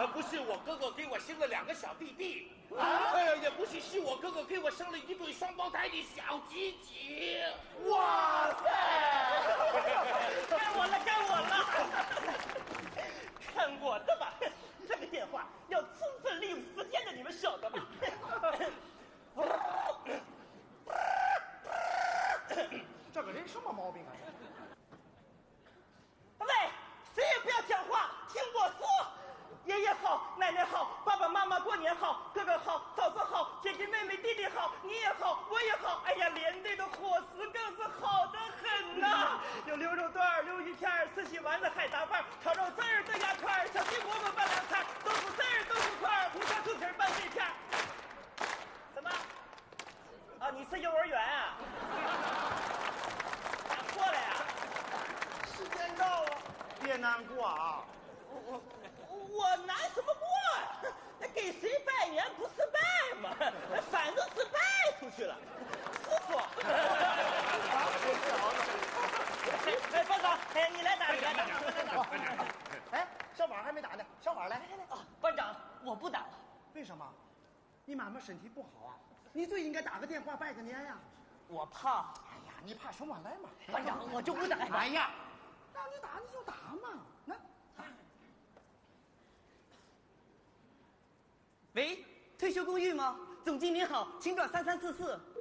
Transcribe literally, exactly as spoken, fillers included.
不是我哥哥给我生了两个小弟弟，啊，哎呀，也不是是我哥哥给我生了一对双胞胎的小鸡鸡。 哇塞！ 该我了，该我了！看我的吧，这个电话要充分利用时间的，你们晓得吧？ 这个人什么毛病啊？ 喂，谁也不要讲话，听我说。爷爷好，奶奶好，爸爸妈妈过年好，哥哥好，嫂子好，姐姐妹妹弟弟好，你也好，我也好。哎呀，连队的伙食更是好得很呐、有牛肉段、溜鱼片、四喜丸子、海达棒、炒肉丝儿、豆芽块、小鸡馍馍拌凉菜、豆腐丝儿、豆腐块、红烧猪蹄儿拌肺片。什么？啊，你是幼儿园啊？打错了呀？ 时间到了，别难过啊。 我我难什么过啊？那给谁拜年不是拜吗？反正是拜出去了。师傅，哎，班长，哎，你来打，你来打， 来打。哎，小婉还没打呢，小婉来来来。 啊，班长，我不打了。 为什么？你妈妈身体不好啊，你最应该打个电话拜个年呀。 我怕。 哎呀，你怕什么？来嘛。 班长，我就不打。 哎呀，让你打你就打嘛。那。 喂，退休公寓吗？总经理好，请转三三四四。